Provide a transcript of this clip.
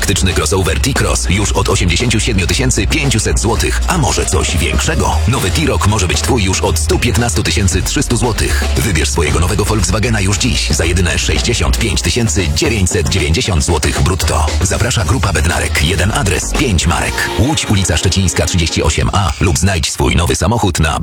Praktyczny crossover T-Cross już od 87 500 zł. A może coś większego? Nowy T-Roc może być Twój już od 115 300 zł. Wybierz swojego nowego Volkswagena już dziś za jedyne 65 990 zł brutto. Zaprasza Grupa Bednarek. Jeden adres, 5 marek. Łódź, ulica Szczecińska 38A lub znajdź swój nowy samochód na